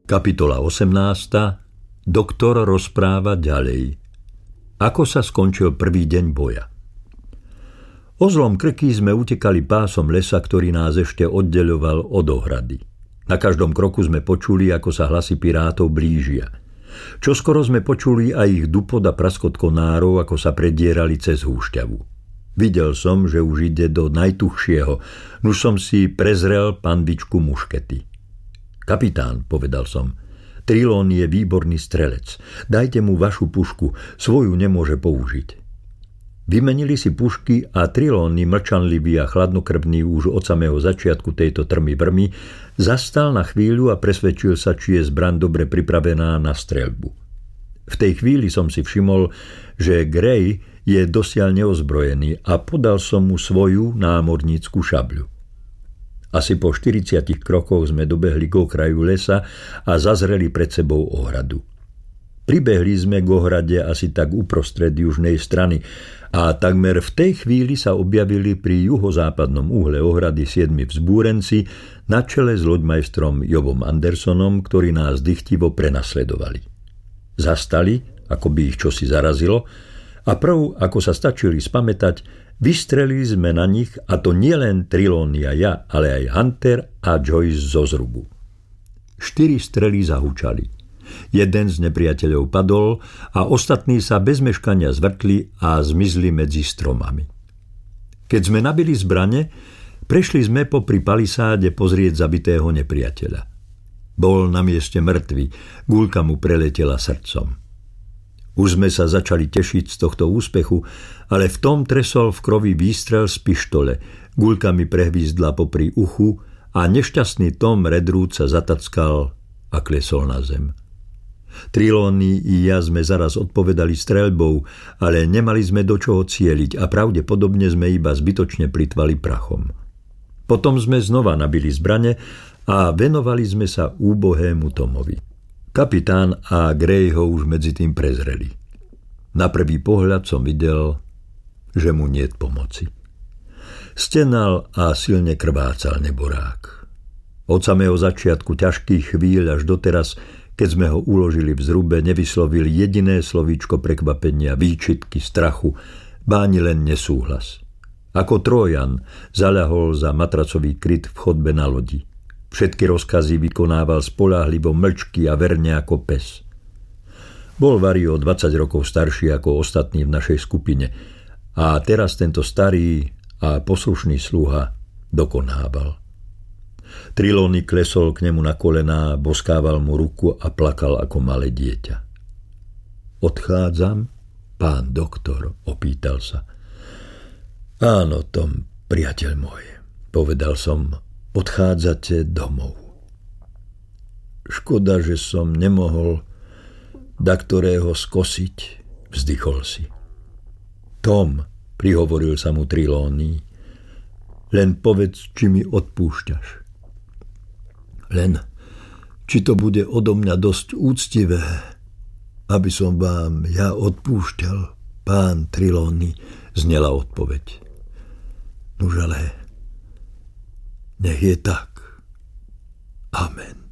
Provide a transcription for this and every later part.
Kapitola 18. Doktor rozpráva ďalej. Ako sa skončil prvý deň boja. O zlom Krky sme utekali pásom lesa, ktorý nás ešte oddeľoval od ohrady. Na každom kroku sme počuli, ako sa hlasy pirátov blížia. Čoskoro sme počuli aj ich dupot a praskot konárov, ako sa predierali cez húšťavu. Videl som, že už ide do najtuchšieho, nuž som si prezrel panvičku muškety. Kapitán, povedal som, Trilón je výborný strelec. Dajte mu vašu pušku, svoju nemôže použiť. Vymenili si pušky a Trilóny, mlčanlivý a chladnokrvný už od samého začiatku tejto trmy vrmy, zastal na chvíľu a presvedčil sa, či je zbraň dobre pripravená na streľbu. V tej chvíli som si všimol, že Gray je dosiaľ neozbrojený a podal som mu svoju námornícku šabľu. Asi po 40 krokoch sme dobehli k okraju lesa a zazreli pred sebou ohradu. Pribehli sme k ohrade asi tak uprostred južnej strany a takmer v tej chvíli sa objavili pri juhozápadnom úhle ohrady 7 vzbúrenci na čele s loďmajstrom Jobom Andersonom, ktorí nás dychtivo prenasledovali. Zastali, ako by ich čosi zarazilo, a prv, ako sa stačili spamätať, vystrelili sme na nich, a to nielen Trilón a ja, ale aj Hunter a Joyce zo zrubu. 4 strely zahučali. Jeden z nepriateľov padol a ostatní sa bez meškania zvrtli a zmizli medzi stromami. Keď sme nabili zbrane, prešli sme popri palisáde pozrieť zabitého nepriateľa. Bol na mieste mŕtvy, guľka mu preletela srdcom. Už sme sa začali tešiť z tohto úspechu, ale v tom tresol v krovi výstrel z pištole, guľka mi prehvízdla popri uchu a nešťastný Tom Redruth sa zatackal a klesol na zem. Trilóny i ja sme zaraz odpovedali streľbou, ale nemali sme do čoho cieliť a pravdepodobne sme iba zbytočne plytvali prachom. Potom sme znova nabili zbrane a venovali sme sa úbohému Tomovi. Kapitán a Gray ho už medzi tým prezreli. Na prvý pohľad som videl, že mu niet pomoci. Stenal a silne krvácal neborák. Od samého začiatku ťažkých chvíľ až doteraz, keď sme ho uložili v zrube, nevyslovil jediné slovíčko prekvapenia, výčitky, strachu, báni len nesúhlas. Ako Trójan zaľahol za matracový kryt v chodbe na lodi. Všetky rozkazy vykonával spoľahlivo, mlčky a verne ako pes. Bol Vario 20 rokov starší ako ostatní v našej skupine a teraz tento starý a poslušný sluha dokonával. Trilóny klesol k nemu na kolená, boskával mu ruku a plakal ako malé dieťa. Odchádzam, pán doktor, opýtal sa. Áno, Tom, priateľ môj, povedal som, odchádzate domov. Škoda, že som nemohol da ktorého skosiť, vzdychol si. Tom, prihovoril sa mu Trilóny, len povedz, či mi odpúšťaš. Len, či to bude odo mňa dosť úctivé, aby som vám ja odpúšťal, pán Trilóny, znela odpoveď. Nuž ale, nech je tak. Amen.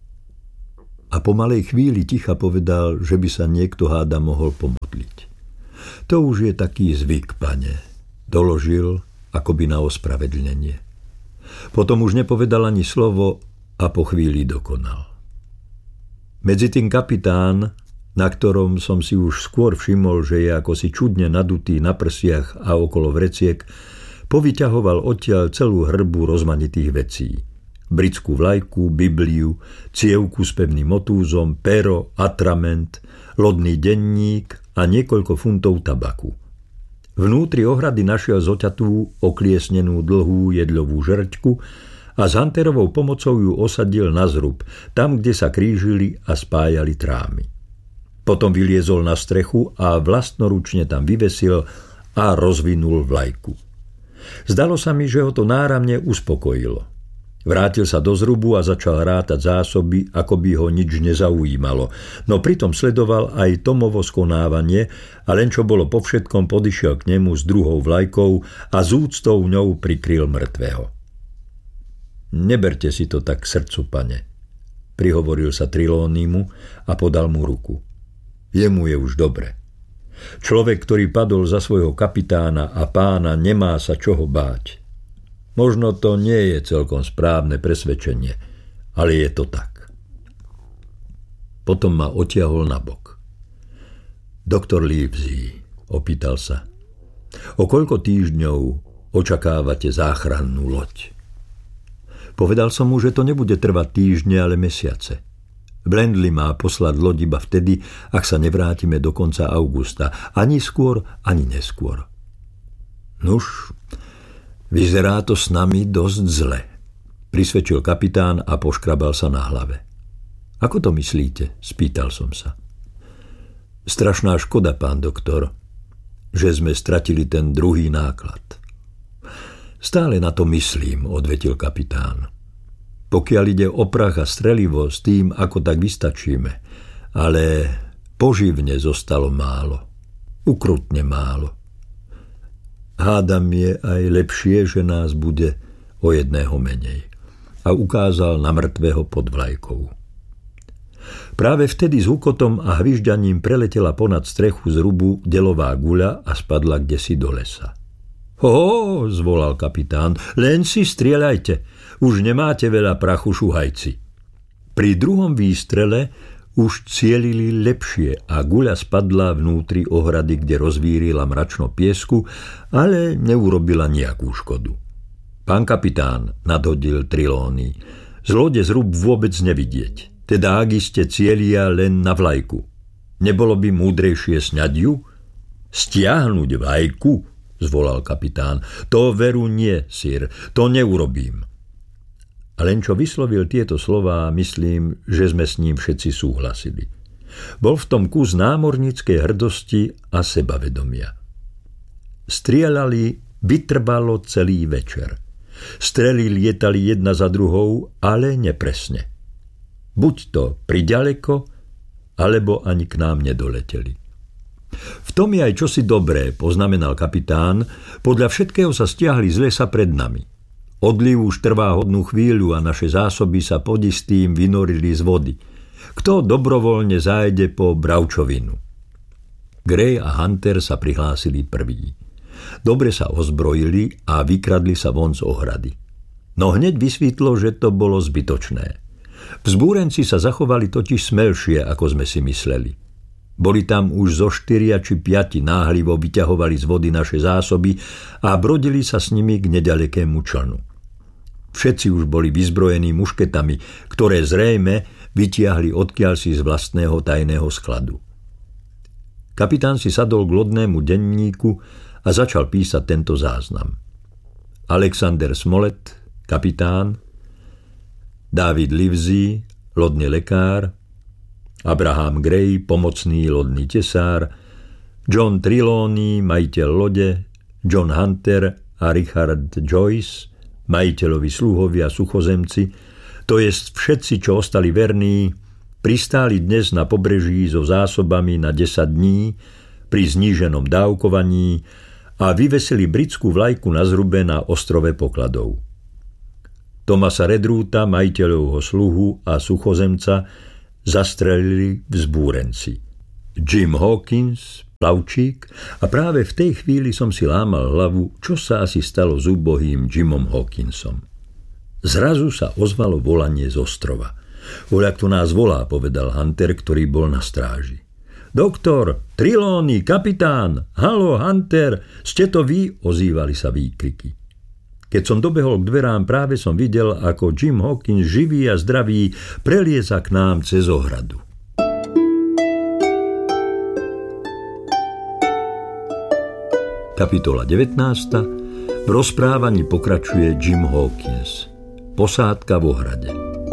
A po malej chvíli ticha povedal, že by sa niekto háda mohol pomodliť. To už je taký zvyk, pane, doložil akoby na ospravedlnenie. Potom už nepovedal ani slovo a po chvíli dokonal. Medzitým kapitán, na ktorom som si už skôr všimol, že je ako si čudne nadutý na prsiach a okolo vreciek, povyťahoval odtiaľ celú hrbu rozmanitých vecí. Britskú vlajku, Bibliu, cievku s pevným motúzom, pero, atrament, lodný denník a niekoľko funtov tabaku. Vnútri ohrady našiel zoťatú, okliesnenú dlhú jedľovú žrťku a s Hunterovou pomocou ju osadil na zrub, tam, kde sa krížili a spájali trámy. Potom vyliezol na strechu a vlastnoručne tam vyvesil a rozvinul vlajku. Zdalo sa mi, že ho to náramne uspokojilo. Vrátil sa do zrubu a začal rátať zásoby, ako by ho nič nezaujímalo, no pritom sledoval aj Tomovo skonávanie a len čo bolo po všetkom, podišiel k nemu s druhou vlajkou a z úctou ňou prikryl mŕtvého. Neberte si to tak k srdcu, pane, prihovoril sa Trelawneymu a podal mu ruku. Jemu je už dobre. Človek, ktorý padol za svojho kapitána a pána, nemá sa čoho báť. Možno to nie je celkom správne presvedčenie, ale je to tak. Potom ma otiahol nabok. Doktor Livesey, opýtal sa, o koľko týždňov očakávate záchrannú loď? Povedal som mu, že to nebude trvať týždne, ale mesiace. Brandley má poslať loď iba vtedy, ak sa nevrátime do konca augusta. Ani skôr, ani neskôr. Nuž, vyzerá to s nami dosť zle, prisvedčil kapitán a poškrabal sa na hlave. Ako to myslíte? Spýtal som sa. Strašná škoda, pán doktor, že sme stratili ten druhý náklad. Stále na to myslím, odvetil kapitán. Pokiaľ ide o prach a strelivo, s tým ako tak vystačíme, ale poživne zostalo málo. Ukrutne málo. Hádam je aj lepšie, že nás bude o jedného menej. A ukázal na mŕtvého pod vlajkou. Práve vtedy s hukotom a hvižďaním preletela ponad strechu z rubu delová guľa a spadla kdesi do lesa. Ho, zvolal kapitán, len si strieľajte, už nemáte veľa prachu, šuhajci. Pri druhom výstrele už cielili lepšie a guľa spadla vnútri ohrady, kde rozvírila mračno piesku, ale neurobila nejakú škodu. Pán kapitán, nadhodil Trelawney, z lode zrub vôbec nevidieť, teda ak iste cielia len na vlajku. Nebolo by múdrejšie sňať ju? Stiahnuť vlajku? Zvolal kapitán. To veru nie, sir, to neurobím. A len čo vyslovil tieto slová, myslím, že sme s ním všetci súhlasili. Bol v tom kus námorníckej hrdosti a sebavedomia. Strieľali vytrvalo celý večer. Strely lietali jedna za druhou, ale nepresne. Buď to priďaleko, alebo ani k nám nedoleteli. V tom je aj čosi dobré, poznamenal kapitán, podľa všetkého sa stiahli z lesa pred nami. Odliv už trvá hodnú chvíľu a naše zásoby sa podistým vynorili z vody. Kto dobrovoľne zájde po bravčovinu? Gray a Hunter sa prihlásili prví. Dobre sa ozbrojili a vykradli sa von z ohrady. No hneď vysvítlo, že to bolo zbytočné. Vzbúrenci sa zachovali totiž smelšie, ako sme si mysleli. Boli tam už zo 4 či 5 náhlivo vyťahovali z vody naše zásoby a brodili sa s nimi k nedalekému člnu. Všetci už boli vyzbrojení mušketami, ktoré zrejme vytiahli odkiaľsi z vlastného tajného skladu. Kapitán si sadol k lodnému denníku a začal písať tento záznam. Alexander Smollett, kapitán, David Livesey, lodný lekár, Abraham Gray, pomocný lodný tesár, John Trelawney, majiteľ lode, John Hunter a Richard Joyce, majiteľovi sluhovia suchozemci, to jest všetci, čo ostali verní, pristáli dnes na pobreží so zásobami na 10 dní pri zníženom dávkovaní a vyvesili britskú vlajku na zrube na ostrove pokladov. Thomasa Redruta, majiteľovho sluhu a suchozemca, zastrelili vzbúrenci. Jim Hawkins, plavčík, a práve v tej chvíli som si lámal hlavu, čo sa asi stalo s úbohým Jimom Hawkinsom. Zrazu sa ozvalo volanie z ostrova. Voľak tu nás volá, povedal Hunter, ktorý bol na stráži. Doktor, Trelawney, kapitán, halo, Hunter, ste to vy? Ozývali sa výkriky. Keď som dobehol k dverám, práve som videl, ako Jim Hawkins, živý a zdravý, prelieza k nám cez ohradu. Kapitola 19. V rozprávaní pokračuje Jim Hawkins. Posádka v ohrade.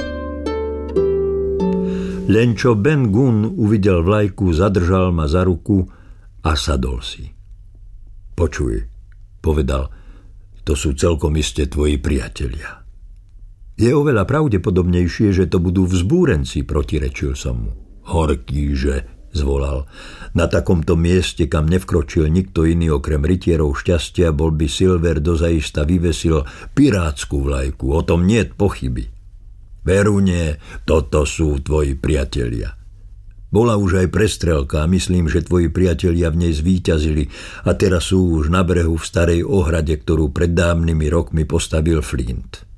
Len čo Ben Gunn uvidel vlajku, zadržal ma za ruku a sadol si. Počuj, povedal, to sú celkom iste tvoji priatelia. Je oveľa pravdepodobnejšie, že to budú vzbúrenci, protirečil som mu. Horký, že, zvolal. Na takomto mieste, kam nevkročil nikto iný okrem rytierov šťastia, bol by Silver dozaista vyvesil pirátsku vlajku, o tom niet pochyby. Veru nie, toto sú tvoji priatelia. Bola už aj prestrelka a myslím, že tvoji priatelia v nej zvíťazili a teraz sú už na brehu v starej ohrade, ktorú pred dávnymi rokmi postavil Flint.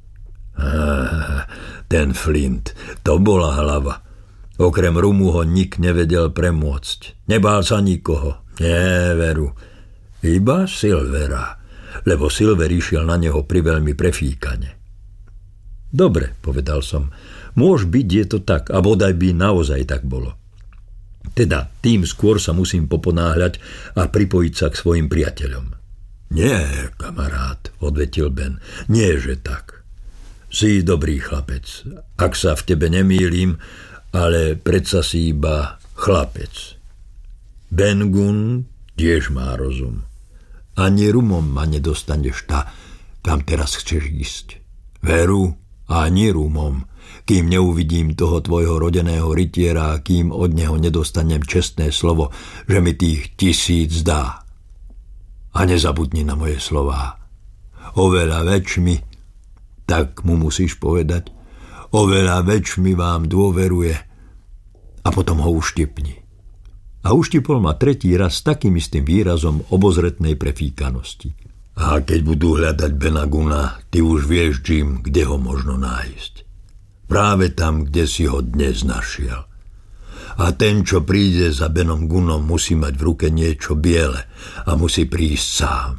Ten Flint, to bola hlava. Okrem rumu ho nik nevedel premôcť. Nebál sa nikoho. Nie, veru. Iba Silvera, lebo Silver išiel na neho priveľmi prefíkane. Dobre, povedal som. Môž byť, je to tak, a bodaj by naozaj tak bolo. Teda tým skôr sa musím poponáhľať a pripojiť sa k svojim priateľom. Nie, kamarát, odvetil Ben, nie, že tak. Si dobrý chlapec, ak sa v tebe nemýlim, ale predsa si iba chlapec. Ben Gunn tiež má rozum. Ani rumom ma nedostaneš ta, kam teraz chceš ísť. Veru, ani rumom, kým neuvidím toho tvojho rodeného rytiera a kým od neho nedostanem čestné slovo, že mi tých 1000 dá. A nezabudni na moje slová. Oveľa väčšmi, tak mu musíš povedať, oveľa väčšmi vám dôveruje a potom ho uštipni. A uštipol ma tretí raz s takým istým výrazom obozretnej prefíkanosti. A keď budú hľadať Bena Gunna, ty už vieš, Jim, kde ho možno nájsť. Práve tam, kde si ho dnes našiel. A ten, čo príde za Benom Gunnom, musí mať v ruke niečo biele a musí prísť sám.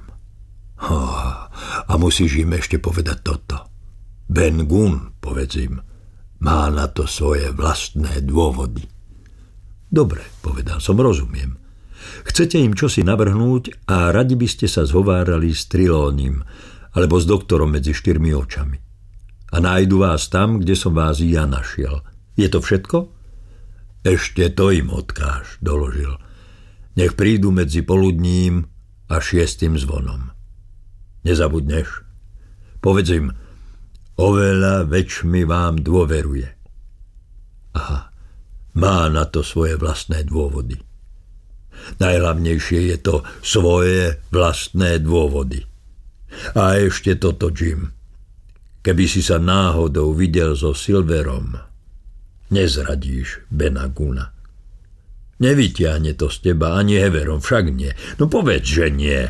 A musíš im ešte povedať toto. Ben Gunn, povedz im, má na to svoje vlastné dôvody. Dobre, povedal som, rozumiem. Chcete im čosi navrhnúť a radi by ste sa zhovárali s Trelawneym alebo s doktorom medzi 4 očami. A nájdu vás tam, kde som vás i ja našiel. Je to všetko? Ešte to im odkáž, doložil. Nech prídu medzi poludním a 6. zvonom. Nezabudneš? Povedz im, oveľa väčšmi vám dôveruje. Aha, má na to svoje vlastné dôvody. Najhlavnejšie je to svoje vlastné dôvody. A ešte toto, Jim. Keby si sa náhodou videl so Silverom, nezradíš Bena Gunna. Nevytiahne to z teba ani Heverom, však nie. No povedz, že nie.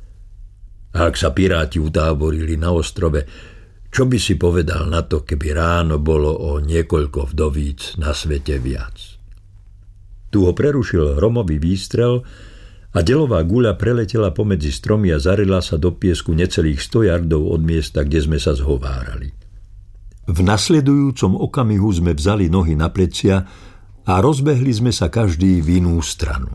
A ak sa piráti utáborili na ostrove, čo by si povedal na to, keby ráno bolo o niekoľko vdovíc na svete viac? Tu ho prerušil hromový výstrel a delová guľa preletela pomedzi stromy a zarila sa do piesku necelých 100 yardov od miesta, kde sme sa zhovárali. V nasledujúcom okamihu sme vzali nohy na plecia a rozbehli sme sa každý v inú stranu.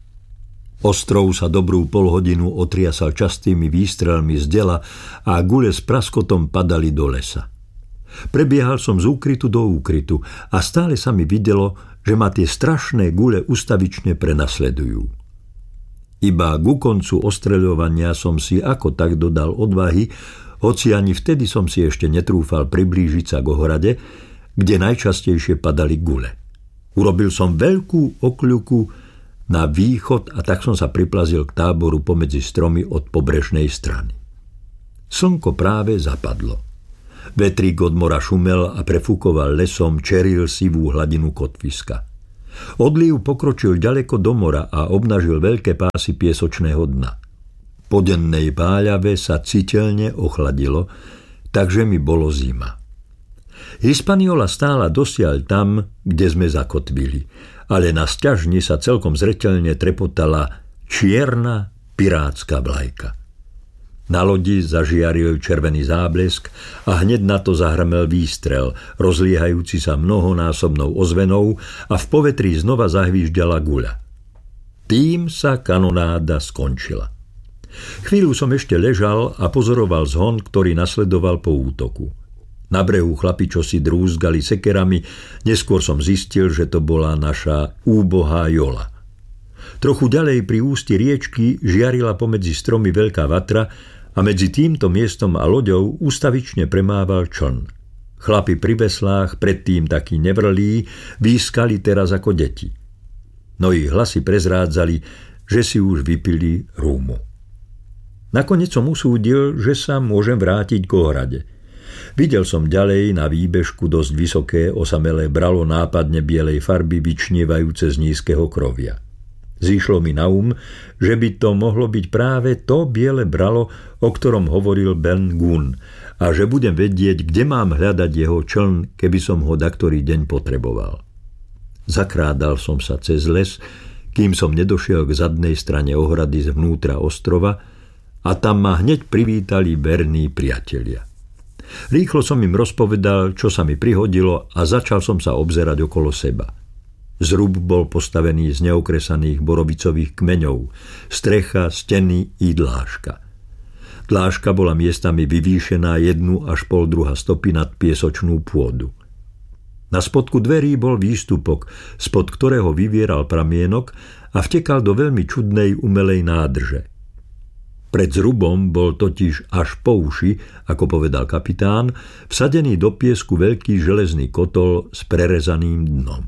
Ostrov sa dobrú polhodinu otriasal častými výstrelmi z dela a gule s praskotom padali do lesa. Prebiehal som z úkrytu do úkrytu a stále sa mi videlo, že ma tie strašné gule ustavične prenasledujú. Iba ku koncu ostreľovania som si ako tak dodal odvahy, hoci ani vtedy som si ešte netrúfal priblížiť sa k ohrade, kde najčastejšie padali gule. Urobil som veľkú okľuku na východ a tak som sa priplazil k táboru pomedzi stromy od pobrežnej strany. Slnko práve zapadlo. Vetrík od mora šumel a prefúkoval lesom, čeril sivú hladinu kotviska. Odliv pokročil ďaleko do mora a obnažil veľké pásy piesočného dna. Po dennej páľave sa citeľne ochladilo, takže mi bolo zima. Hispaniola stála dosiaľ tam, kde sme zakotvili, ale na sťažni sa celkom zreteľne trepotala čierna pirátska vlajka. Na lodi zažiaril červený záblesk a hneď na to zahrmel výstrel, rozliehajúci sa mnohonásobnou ozvenou a v povetrí znova zahvížďala guľa. Tým sa kanonáda skončila. Chvíľu som ešte ležal a pozoroval zhon, ktorý nasledoval po útoku. Na brehu chlapi čosi drúzgali sekerami, neskôr som zistil, že to bola naša úbohá jola. Trochu ďalej pri ústi riečky žiarila pomedzi stromy veľká vatra a medzi týmto miestom a loďou ústavične premával čln. Chlapi pri veslách, predtým takí nevrlí, výskali teraz ako deti. No ich hlasy prezrádzali, že si už vypili rúmu. Nakoniec som usúdil, že sa môžem vrátiť k ohrade. Videl som ďalej na výbežku dosť vysoké osamelé bralo nápadne bielej farby vyčnievajúce z nízkeho krovia. Zišlo mi na že by to mohlo byť práve to biele bralo, o ktorom hovoril Ben Gunn, a že budem vedieť, kde mám hľadať jeho čln, keby som ho daktorý deň potreboval. Zakrádal som sa cez les, kým som nedošiel k zadnej strane ohrady zvnútra ostrova, a tam ma hneď privítali verní priatelia. Rýchlo som im rozpovedal, čo sa mi prihodilo, a začal som sa obzerať okolo seba. Zrub bol postavený z neokresaných borovicových kmeňov, strecha, steny i dláška. Dláška bola miestami vyvýšená 1 až 1,5 stopy nad piesočnú pôdu. Na spodku dverí bol výstupok, spod ktorého vyvieral pramienok a vtekal do veľmi čudnej umelej nádrže. Pred zrubom bol totiž až po uši, ako povedal kapitán, vsadený do piesku veľký železný kotol s prerezaným dnom.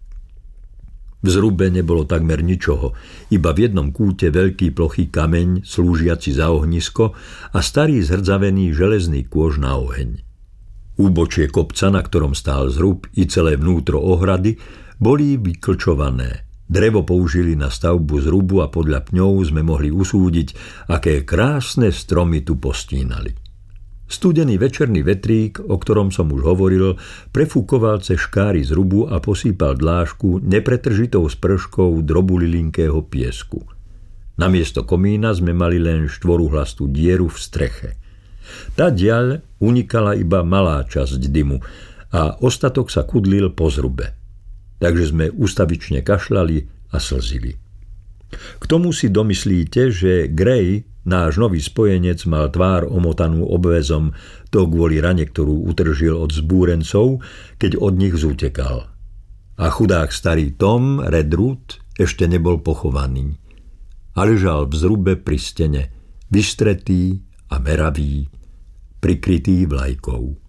V zrube nebolo takmer ničoho, iba v jednom kúte veľký plochý kameň, slúžiaci za ohnisko, a starý zhrdzavený železný kôž na oheň. Úbočie kopca, na ktorom stál zrub, i celé vnútro ohrady boli vyklčované. Drevo použili na stavbu zrubu a podľa pňov sme mohli usúdiť, aké krásne stromy tu postínali. Studený večerný vetrík, o ktorom som už hovoril, prefúkoval cez škáry zrubu a posýpal dlášku nepretržitou sprškou drobulilinkého piesku. Namiesto komína sme mali len štvoruhlastú dieru v streche. Tadiaľ unikala iba malá časť dymu a ostatok sa kudlil po zrube. Takže sme ustavične kašľali a slzili. K tomu si domyslíte, že Gray, náš nový spojenec, mal tvár omotanú obväzom, to kvôli rane, ktorú utržil od zbúrencov, keď od nich zútekal. A chudák starý Tom Redruth ešte nebol pochovaný. A ležal v zrube pri stene, vystretý a meravý, prikrytý vlajkou.